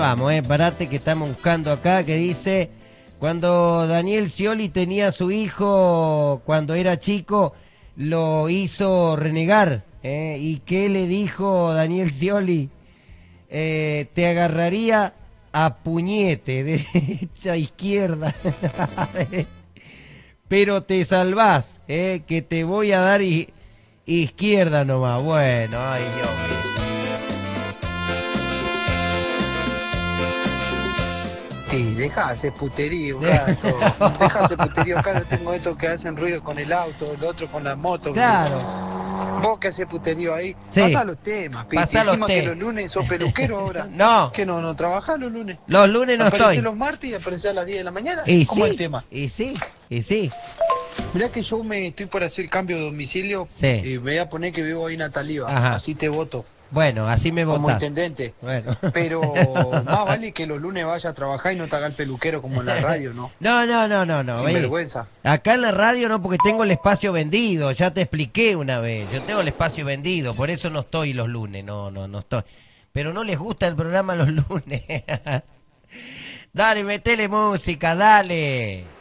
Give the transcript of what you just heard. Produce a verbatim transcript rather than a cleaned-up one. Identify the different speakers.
Speaker 1: vamos, eh, parate que estamos buscando acá, que dice, cuando Daniel Scioli tenía a su hijo, cuando era chico, lo hizo renegar, eh, ¿y qué le dijo Daniel Scioli? Eh, te agarraría a puñete, derecha, izquierda, pero te salvás, eh, que te voy a dar i- izquierda nomás. Bueno, ay Dios mío.
Speaker 2: Sí, deja de hacer putería un rato. Deja de hacer putería acá. Yo tengo estos que hacen ruido con el auto, el otro con la moto.
Speaker 1: Claro,
Speaker 2: Vos que haces puterío ahí.
Speaker 1: sí,
Speaker 2: Pasa los temas, Piti.
Speaker 1: pasá los
Speaker 2: Encima que
Speaker 1: té.
Speaker 2: los lunes sos peluquero ahora.
Speaker 1: No,
Speaker 2: Que no, no trabajás los lunes.
Speaker 1: los lunes no
Speaker 2: Aparece
Speaker 1: estoy.
Speaker 2: los martes y aparece a las diez de la mañana.
Speaker 1: Y
Speaker 2: ¿Cómo es el
Speaker 1: sí,
Speaker 2: tema?
Speaker 1: y sí, y sí.
Speaker 2: Mirá que yo me estoy por hacer cambio de domicilio.
Speaker 1: Sí.
Speaker 2: Y me voy a poner que vivo ahí en Ataliva.
Speaker 1: Ajá.
Speaker 2: Así te voto.
Speaker 1: Bueno, así me
Speaker 2: Como
Speaker 1: votás.
Speaker 2: intendente.
Speaker 1: Bueno.
Speaker 2: Pero más vale que los lunes vaya a trabajar y no te haga el peluquero como en la radio, ¿no?
Speaker 1: No, no, no, no, no.
Speaker 2: Sin
Speaker 1: ve.
Speaker 2: vergüenza.
Speaker 1: Acá en la radio no, porque tengo el espacio vendido. Ya te expliqué una vez. Yo tengo el espacio vendido, por eso no estoy los lunes. No, no, no estoy. Pero no les gusta el programa los lunes. Dale, metele música, dale.